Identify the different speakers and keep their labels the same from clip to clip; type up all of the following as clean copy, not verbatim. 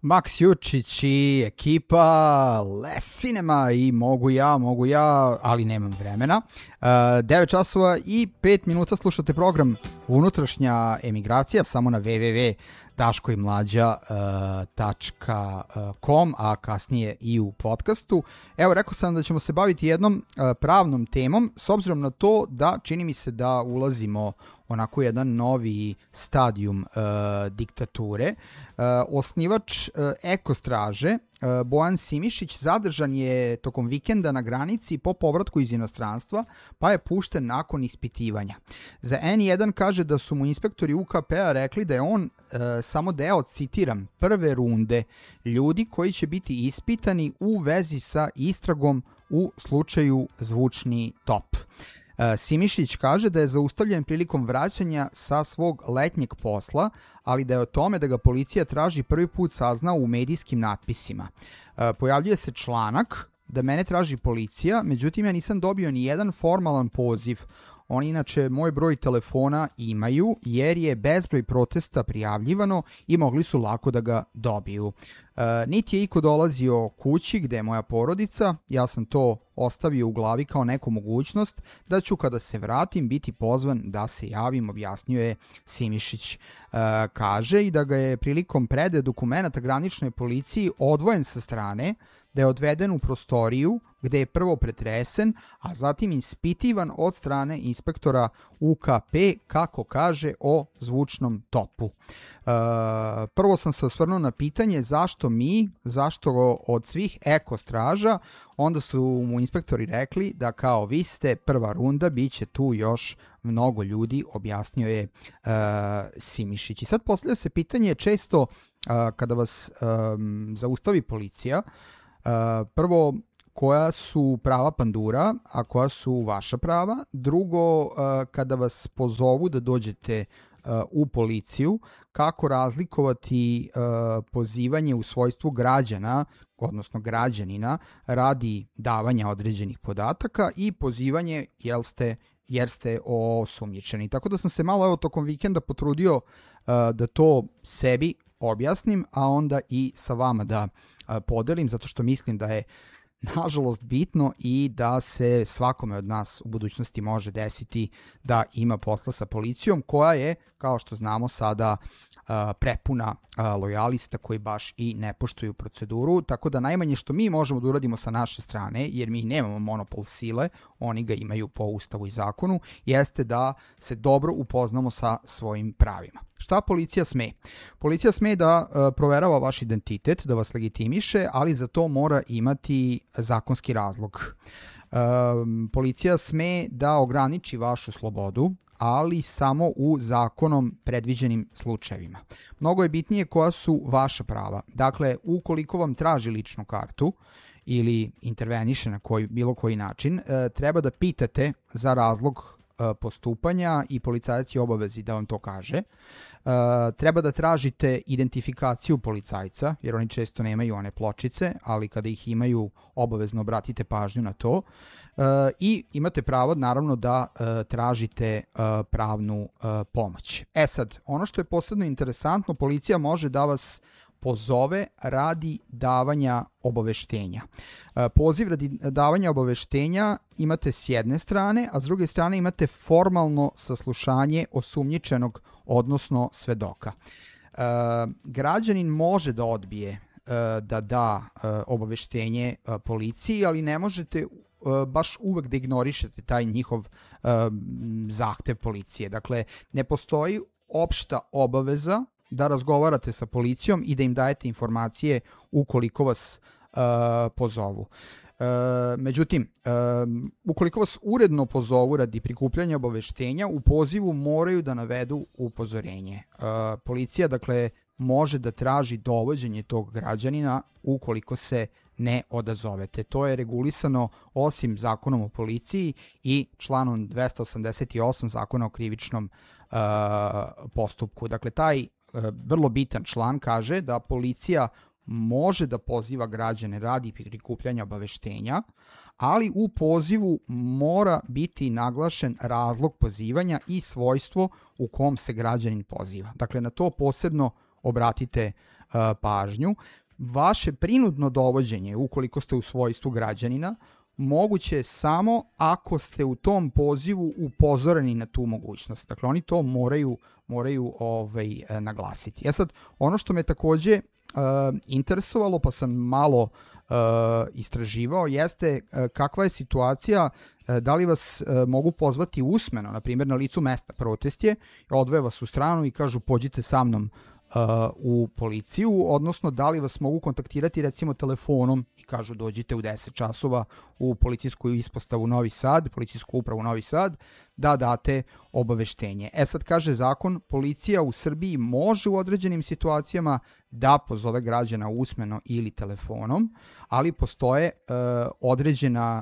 Speaker 1: Maks Jučić i ekipa Les Cinema i mogu ja, ali nemam vremena. 9 časova i 5 minuta slušate program Unutrašnja emigracija samo na www.daškoimlađa.com, a kasnije i u podcastu. Evo, rekao sam da ćemo se baviti jednom pravnom temom, s obzirom na to da čini mi se da ulazimo onako jedan novi stadijum diktature. Osnivač Ekostraže, Bojan Simišić, zadržan je tokom vikenda na granici po povratku iz inostranstva, pa je pušten nakon ispitivanja. Za N1 kaže da su mu inspektori UKP-a rekli da je on samo deo, citiram, prve runde ljudi koji će biti ispitani u vezi sa istragom u slučaju Zvučni top. Simišić kaže da je zaustavljen prilikom vraćanja sa svog letnjeg posla, ali da je o tome da ga policija traži prvi put saznao u medijskim natpisima. Pojavljuje se članak da mene traži policija, međutim ja nisam dobio ni jedan formalan poziv. Oni inače moj broj telefona imaju jer je bezbroj protesta prijavljivano i mogli su lako da ga dobiju. Niti je iko dolazio kući gde je moja porodica, ja sam to ostavio u glavi kao neku mogućnost da ću kada se vratim biti pozvan da se javim, objasnio je Simišić. Kaže i da ga je prilikom predaje dokumenata graničnoj policiji odvojen sa strane, da je odveden u prostoriju gde je prvo pretresen, a zatim ispitivan od strane inspektora UKP, kako kaže, o zvučnom topu. Prvo sam se osvrnuo na pitanje zašto od svih ekostraža, onda su mu inspektori rekli da kao vi ste prva runda, bit će tu još mnogo ljudi, objasnio je Simišić. I sad postavlja se pitanje često kada vas zaustavi policija, prvo, koja su prava pandura, a koja su vaša prava. Drugo, kada vas pozovu da dođete u policiju, kako razlikovati pozivanje u svojstvu građana, odnosno građanina, radi davanja određenih podataka i pozivanje jer ste osumnjičeni. Tako da sam se malo tokom vikenda potrudio da to sebi objasnim, a onda i sa vama da podelim, zato što mislim da je nažalost bitno i da se svakome od nas u budućnosti može desiti da ima posla sa policijom koja je, kao što znamo sada, prepuna lojalista koji baš i ne poštuju proceduru, tako da najmanje što mi možemo da uradimo sa naše strane, jer mi nemamo monopol sile, oni ga imaju po ustavu i zakonu, jeste da se dobro upoznamo sa svojim pravima. Šta policija sme? Policija sme da proverava vaš identitet, da vas legitimiše, ali za to mora imati zakonski razlog. Policija sme da ograniči vašu slobodu, ali samo u zakonom predviđenim slučajevima. Mnogo je bitnije koja su vaša prava. Dakle, ukoliko vam traži ličnu kartu ili interveniše na bilo koji način, treba da pitate za razlog postupanja i policajac je obavezi da vam to kaže. Treba da tražite identifikaciju policajca, jer oni često nemaju one pločice, ali kada ih imaju, obavezno obratite pažnju na to. I imate pravo naravno da tražite pravnu pomoć. Sad, ono što je posebno interesantno, policija može da vas pozove radi davanja obaveštenja. Poziv radi davanja obaveštenja imate s jedne strane, a s druge strane imate formalno saslušanje osumnjičenog, odnosno svedoka. Građanin može da odbije da da obaveštenje policiji, ali ne možete baš uvek da ignorišete taj njihov zahtev policije. Dakle, ne postoji opšta obaveza da razgovarate sa policijom i da im dajete informacije ukoliko vas pozovu. Međutim, ukoliko vas uredno pozovu radi prikupljanja obaveštenja, u pozivu moraju da navedu upozorenje. Policija, dakle, može da traži dovođenje tog građanina ukoliko se ne odazovete. To je regulisano osim zakonom o policiji i članom 288 zakona o krivičnom postupku. Dakle, taj vrlo bitan član kaže da policija može da poziva građane radi prikupljanja obaveštenja, ali u pozivu mora biti naglašen razlog pozivanja i svojstvo u kom se građanin poziva. Dakle, na to posebno obratite pažnju. Vaše prinudno dovođenje, ukoliko ste u svojstvu građanina, moguće je samo ako ste u tom pozivu upozoreni na tu mogućnost. Dakle, oni to moraju naglasiti. Sad, ono što me takođe interesovalo, pa sam malo istraživao, jeste kakva je situacija, da li vas mogu pozvati usmeno, na primjer na licu mesta. Protest je, odvoje vas u stranu i kažu pođite sa mnom u policiju, odnosno da li vas mogu kontaktirati recimo telefonom i kažu dođite u 10 časova u policijsku ispostavu Novi Sad, policijsku upravu Novi Sad, da date obaveštenje. Sad kaže zakon, policija u Srbiji može u određenim situacijama da pozove građana usmeno ili telefonom, ali postoje određena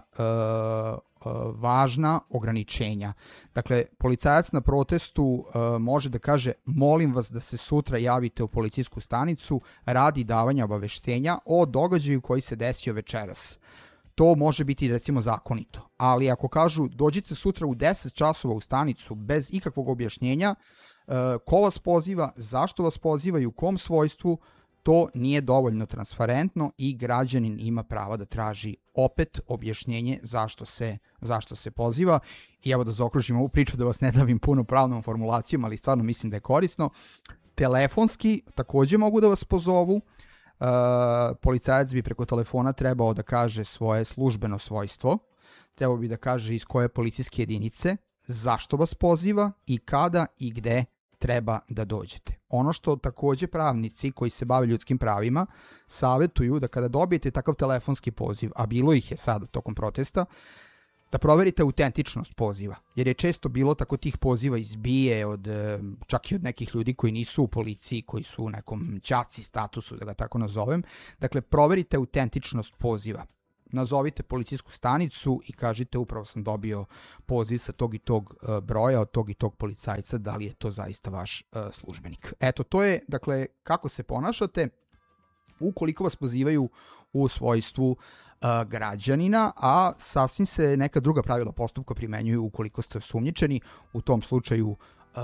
Speaker 1: važna ograničenja. Dakle, policajac na protestu može da kaže molim vas da se sutra javite u policijsku stanicu radi davanja obaveštenja o događaju koji se desio večeras. To može biti recimo zakonito, ali ako kažu dođite sutra u 10 časova u stanicu bez ikakvog objašnjenja, ko vas poziva, zašto vas poziva i u kom svojstvu, to nije dovoljno transparentno i građanin ima prava da traži opet objašnjenje zašto se poziva. I evo da zaokružim ovu priču, da vas ne davim puno pravnom formulacijom, ali stvarno mislim da je korisno. Telefonski takođe mogu da vas pozovu. Policajac bi preko telefona trebao da kaže svoje službeno svojstvo, trebao bi da kaže iz koje policijske jedinice, zašto vas poziva i kada i gde treba da dođete. Ono što takođe pravnici koji se bave ljudskim pravima savetuju da kada dobijete takav telefonski poziv, a bilo ih je sada tokom protesta, da proverite autentičnost poziva, jer je često bilo tako tih poziva izbije čak i od nekih ljudi koji nisu u policiji, koji su u nekom ćaci statusu, da ga tako nazovem. Dakle, proverite autentičnost poziva. Nazovite policijsku stanicu i kažite upravo sam dobio poziv sa tog i tog broja od tog i tog policajca, da li je to zaista vaš službenik. Eto, to je, dakle, kako se ponašate ukoliko vas pozivaju u svojstvu građanina, a sasvim se neka druga pravila postupka primenjuju ukoliko ste osumnjičeni. U tom slučaju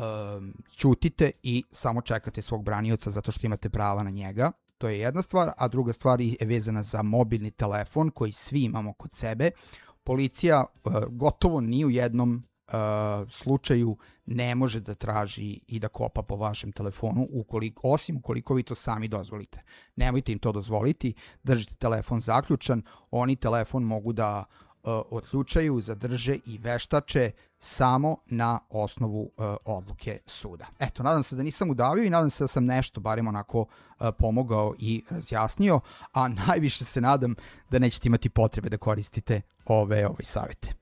Speaker 1: ćutite i samo čekate svog branioca zato što imate prava na njega. To je jedna stvar, a druga stvar je vezana za mobilni telefon koji svi imamo kod sebe. Policija gotovo ni u jednom slučaju ne može da traži i da kopa po vašem telefonu, osim ukoliko vi to sami dozvolite. Nemojte im to dozvoliti, držite telefon zaključan, oni telefon mogu da otključaju, zadrže i veštače samo na osnovu odluke suda. Eto, nadam se da nisam udavio i nadam se da sam nešto barem onako pomogao i razjasnio, a najviše se nadam da nećete imati potrebe da koristite ove savete.